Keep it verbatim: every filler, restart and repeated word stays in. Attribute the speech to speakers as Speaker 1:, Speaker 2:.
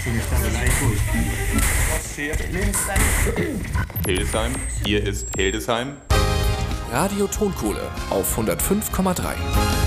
Speaker 1: dass ich mich da vielleicht durch.
Speaker 2: Hildesheim, hier ist Hildesheim.
Speaker 3: Radio Tonkohle auf hundertfünf Komma drei.